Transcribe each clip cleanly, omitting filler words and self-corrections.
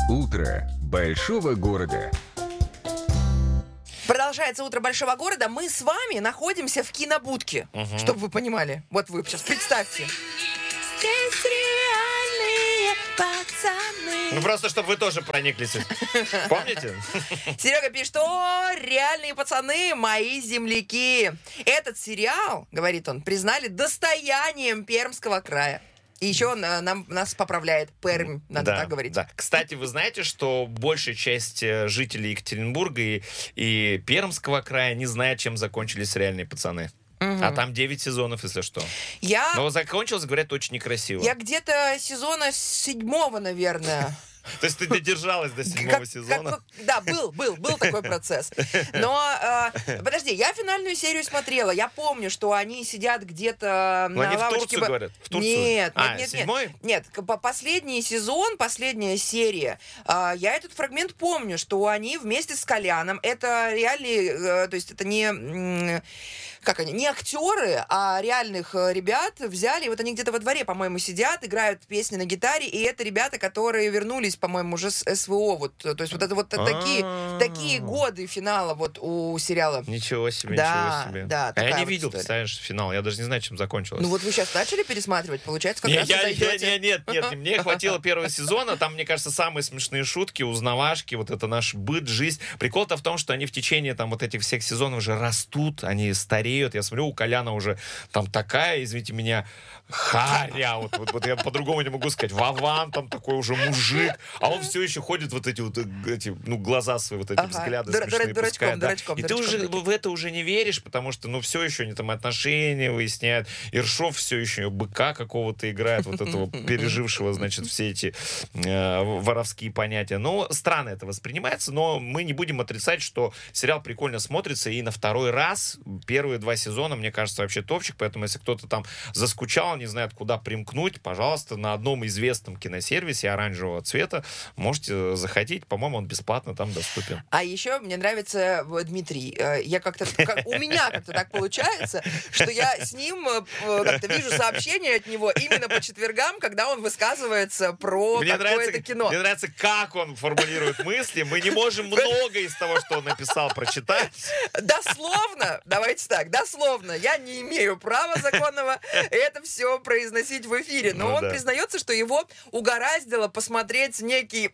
Утро большого города. Продолжается утро большого города. Мы с вами находимся в кинобудке, чтобы вы понимали. Вот вы сейчас представьте. Здесь реальные пацаны. Ну просто, чтобы вы тоже прониклись. Помните? Серега пишет: о, реальные пацаны, мои земляки. Этот сериал, говорит он, признали достоянием Пермского края. И еще он нас поправляет. Пермь, надо так говорить. Да. Кстати, вы знаете, что большая часть жителей Екатеринбурга и Пермского края не знает, чем закончились реальные пацаны. А там 9 сезонов, если что. Но закончилось, говорят, очень некрасиво. Я где-то сезона 7-го, наверное. То есть ты додержалась до 7-го сезона? Да, был такой процесс. Но, подожди, я финальную серию смотрела. Я помню, что они сидят где-то на лавочке. Они в Турцию говорят? В Турцию? Нет. Нет. Последний сезон, последняя серия. Я этот фрагмент помню, что они вместе с Коляном, это реальные, то есть это не... Как они? Не актеры, а реальных ребят взяли. И вот они где-то во дворе, по-моему, сидят, играют песни на гитаре. И это ребята, которые вернулись, по-моему, уже с СВО. Вот, то есть вот это вот такие годы финала вот у сериала. Ничего себе, да, ничего себе. Да, я не вот видел, история. представляешь, финал. Я даже не знаю, чем закончилось. Ну вот вы сейчас начали пересматривать, получается, как раз зайдете. Нет, мне хватило первого сезона. Там, мне кажется, самые смешные шутки, узнавашки, вот это наш быт, жизнь. Прикол-то в том, что они в течение там вот этих всех сезонов уже растут, они стареют. Я смотрю, у Коляна уже там такая, извините меня, харя, вот я по-другому не могу сказать, Вован там такой уже мужик, а он все еще ходит вот эти глаза свои, вот эти взгляды смешные пускает. Дурачком, и ты уже в это уже не веришь, потому что, все еще они там отношения выясняют. Иршов все еще быка какого-то играет, вот этого пережившего, значит, все эти воровские понятия. Но странно это воспринимается, но мы не будем отрицать, что сериал прикольно смотрится, и на второй раз первые 2 сезона, мне кажется, вообще топчик, поэтому если кто-то там заскучал, не знает, куда примкнуть, пожалуйста, на одном известном киносервисе оранжевого цвета можете заходить, по-моему, он бесплатно там доступен. А еще мне нравится Дмитрий. У меня как-то так получается, что я с ним как-то вижу сообщения от него именно по четвергам, когда он высказывается про какое-то кино. Мне нравится, как он формулирует мысли. Мы не можем много из того, что он написал, прочитать. Дословно, давайте так, дословно, я не имею права законного это все произносить в эфире, но он признается, что его угораздило посмотреть некий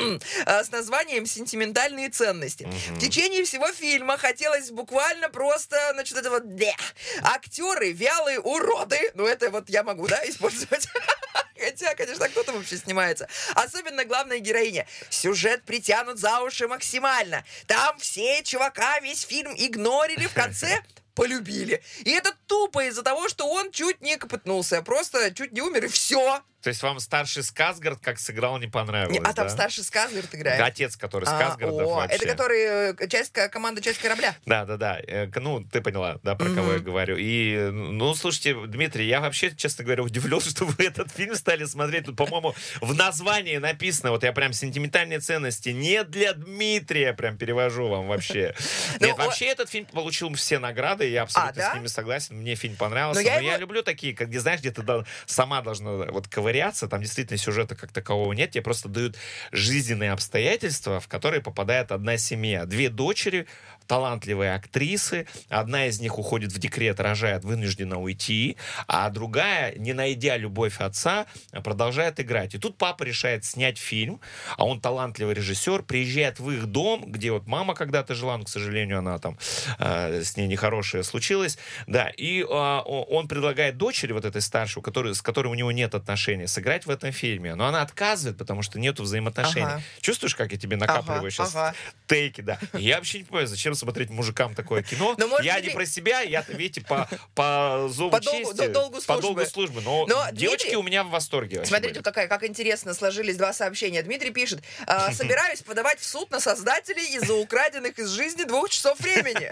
с названием «Сентиментальные ценности». В течение всего фильма хотелось буквально просто, значит, это вот актеры вялые уроды, это вот я могу, использовать. Хотя, конечно, кто-то вообще снимается. Особенно главная героиня. Сюжет притянут за уши максимально. Там все чувака весь фильм игнорили, в конце полюбили. И это тупо из-за того, что он чуть не капотнулся, просто чуть не умер, и все. То есть вам старший Скарсгард как сыграл не понравилось, А там старший Скарсгард играет? Отец, который Скарсгардов вообще. Это который команда «Часть корабля». Да. Ты поняла, про кого я говорю. И, слушайте, Дмитрий, я вообще, честно говоря, удивлен, что вы этот фильм стали смотреть. Тут, по-моему, в названии написано, вот я прям «Сентиментальные ценности» не для Дмитрия, прям перевожу вам вообще. Нет, вообще этот фильм получил все награды, я абсолютно с ними согласен. Мне фильм понравился. Но я люблю такие, где, знаешь, где ты сама должна вот ковыряться, там действительно сюжета как такового нет, тебе просто дают жизненные обстоятельства, в которые попадает одна семья. 2 дочери, талантливые актрисы, одна из них уходит в декрет, рожает, вынуждена уйти, а другая, не найдя любовь отца, продолжает играть. И тут папа решает снять фильм, а он талантливый режиссер, приезжает в их дом, где вот мама когда-то жила, но, к сожалению, она там, с ней нехорошее случилось, и он предлагает дочери, вот этой старшей, с которой у него нет отношений, сыграть в этом фильме, но она отказывает, потому что нету взаимоотношений. Чувствуешь, как я тебе накапливаю сейчас тейки, Я вообще не понимаю, зачем смотреть мужикам такое кино. Я не про себя, я-то, видите, по зову чести, по долгу службы. Но девочки у меня в восторге. Смотрите, как интересно сложились 2 сообщения. Дмитрий пишет: собираюсь подавать в суд на создателей из-за украденных из жизни 2 часов времени.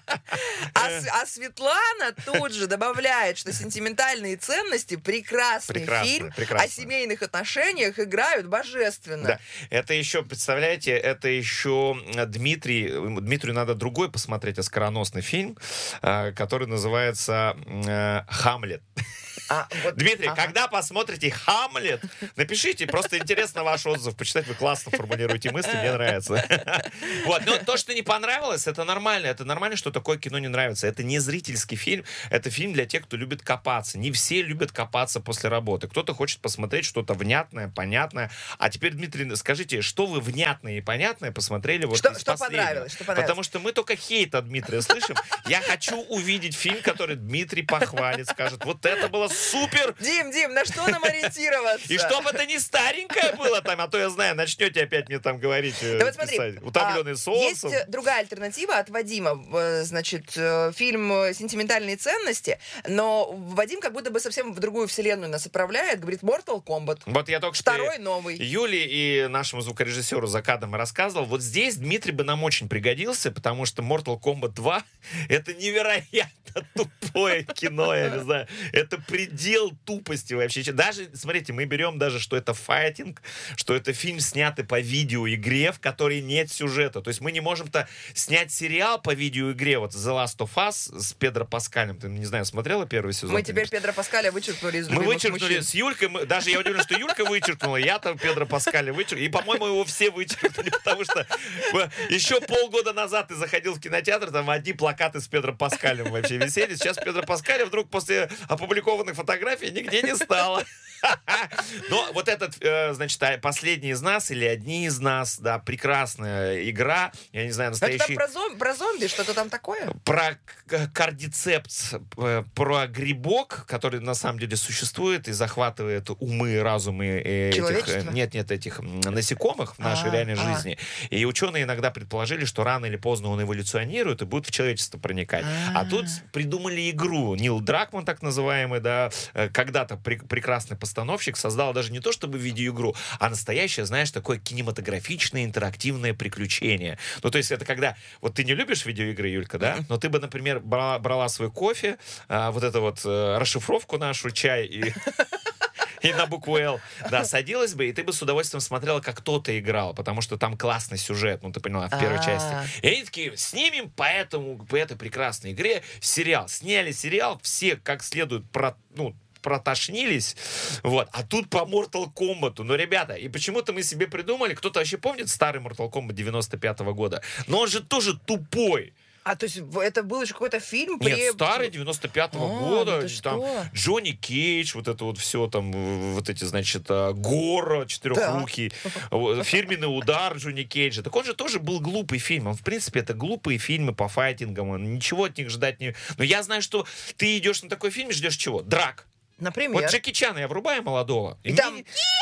А Светлана тут же добавляет, что «Сентиментальные ценности» прекрасный фильм, о семейных отношениях играют божественно. Да. Это еще, представляете, Дмитрию надо надо другой посмотреть оскароносный фильм, который называется «Хамлет». Дмитрий, когда посмотрите «Хамлет», напишите, просто интересно ваш отзыв, почитать, вы классно формулируете мысли, мне нравится. Вот, но то, что не понравилось, это нормально. Это нормально, что такое кино не нравится. Это не зрительский фильм, это фильм для тех, кто любит копаться. Не все любят копаться после работы. Кто-то хочет посмотреть что-то внятное, понятное. А теперь, Дмитрий, скажите, что вы внятное и понятное посмотрели вот из что последнего? понравилось? Потому что мы только хейт от Дмитрия слышим. Я хочу увидеть фильм, который Дмитрий похвалит, скажет, вот это было супер! Дим, на что нам ориентироваться? И чтобы это не старенькое было там, а то я знаю, начнете опять мне там говорить, да вот смотри, писать, утомленный солнцем. Есть другая альтернатива от Вадима, значит, фильм «Сентиментальные ценности», но Вадим как будто бы совсем в другую вселенную нас отправляет, говорит Mortal Kombat. Вот я только что второй новый. Юле и нашему звукорежиссеру за кадром рассказывал, вот здесь Дмитрий бы нам очень пригодился, потому что Mortal Kombat 2 это невероятно тупое кино, я не знаю, это предел тупости вообще. Даже, смотрите, мы берем даже, что это файтинг, что это фильм, снятый по видеоигре, в которой нет сюжета. То есть мы не можем-то снять сериал по видеоигре, вот The Last of Us с Педро Паскалем. Ты, не знаю, смотрела первый сезон? Мы теперь Педро Паскаля вычеркнули из любимых мужчин. Мы вычеркнули с Юлькой, даже я удивлен, что Юлька вычеркнула, я там Педро Паскаля вычеркнул, и, по-моему, его все вычеркнули, потому что еще полгода назад ты заходил в кинотеатр, там одни плакаты с Педро Паскалем вообще висели. Сейчас Педро Паскаля вдруг после опубликованных фотографий нигде не стало. Но вот этот, значит, «Последний из нас» или «Одни из нас», да, прекрасная игра, я не знаю, настоящий... Это про зомби, что-то там такое? Про кардицепс, про грибок, который на самом деле существует и захватывает умы и разумы этих насекомых в нашей реальной жизни. И ученые иногда предположили, что рано или поздно он эволюционирует и будет в человечество проникать. А тут придумали игру. Нил Дракман, так называемый, да, когда-то прекрасный постановщик, создал даже не то чтобы видеоигру, а настоящее, знаешь, такое кинематографичное интерактивное приключение. Ну, то есть это когда... Вот ты не любишь видеоигры, Юлька, да? Но ты бы, например, брала свой кофе, вот эту вот расшифровку нашу, чай и на букву «Л», да, садилась бы, и ты бы с удовольствием смотрела, как кто-то играл, потому что там классный сюжет, ну, ты поняла, в первой части. И они такие, снимем по этой прекрасной игре сериал. Сняли сериал, все как следует протошнились, вот, а тут по Mortal Kombat. Ну, ребята, и почему-то мы себе придумали, кто-то вообще помнит старый Mortal Kombat 95-го года, но он же тоже тупой. А, то есть это был еще какой-то фильм? Нет, старый, 95-го года. Там Джонни Кейдж, вот это вот все, там, вот эти, значит, Гора, четырехрукий, фирменный удар Джонни Кейджа. Так он же тоже был глупый фильм. Он, в принципе, это глупые фильмы по файтингам. Ничего от них ждать не... Но я знаю, что ты идешь на такой фильм и ждешь чего? Драк. Например? Вот Джеки Чана я врубаю молодого. И там...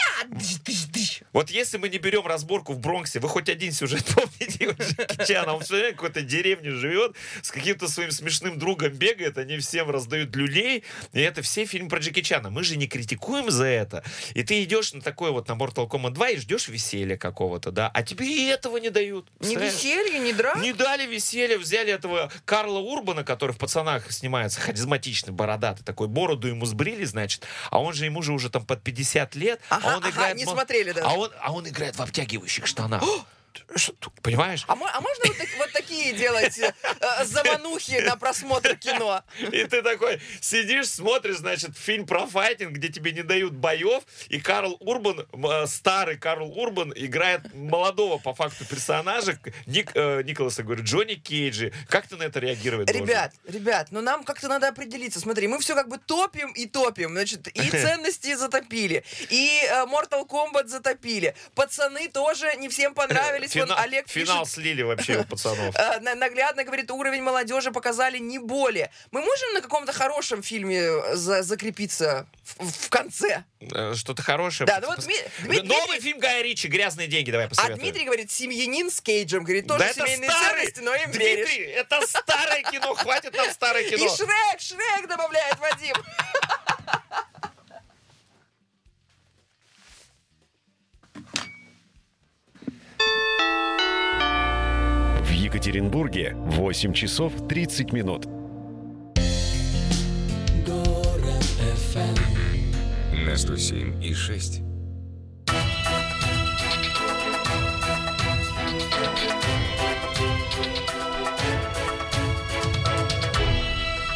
Вот если мы не берем разборку в Бронксе, вы хоть один сюжет помните у Джеки Чана? Он в какой-то деревне живет, с каким-то своим смешным другом бегает, они всем раздают люлей, и это все фильмы про Джеки Чана. Мы же не критикуем за это. И ты идешь на такой вот, на Mortal Kombat 2 и ждешь веселья какого-то, да? А тебе и этого не дают. Ни веселья, ни драк? Не дали веселья. Взяли этого Карла Урбана, который в «Пацанах» снимается, харизматичный, бородатый, такой, бороду ему сбрили, значит, а он же, ему же уже там под 50 лет, а он играет... не смотрели даже. А он играет в обтягивающих штанах. Понимаешь? А можно вот такие делать заманухи на просмотр кино? И ты такой сидишь, смотришь, значит, фильм про файтинг, где тебе не дают боев, и Карл Урбан, старый Карл Урбан, играет молодого по факту персонажа, Николаса, говорю, Джонни Кейджи. Как ты на это реагировать должен? Ребят, ну нам как-то надо определиться. Смотри, мы все как бы топим и топим. Значит, и ценности затопили, и Mortal Kombat затопили. Пацаны тоже не всем понравились. Олег финал пишет, слили вообще у пацанов. Наглядно говорит, уровень молодежи показали не более. Мы можем на каком-то хорошем фильме закрепиться в конце? Что-то хорошее. Да, ну вот новый фильм Гая Ричи «Грязные деньги», давай посоветуем. А Дмитрий говорит, «Семьянин» с Кейджем. Говорит, тоже семейные ценности, но им веришь. Дмитрий, это старое кино, хватит нам старое кино. И Шрек добавляет Вадим. В Екатеринбурге 8 часов 30 минут. На 107,6.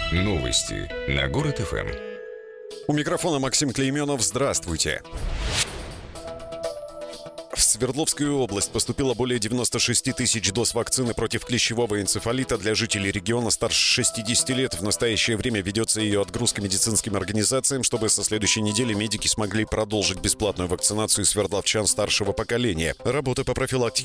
Новости на Город ФМ. У микрофона Максим Клейменов. Здравствуйте. В Свердловскую область поступило более 96 тысяч доз вакцины против клещевого энцефалита для жителей региона старше 60 лет. В настоящее время ведется ее отгрузка медицинским организациям, чтобы со следующей недели медики смогли продолжить бесплатную вакцинацию свердловчан старшего поколения. Работа по профилактике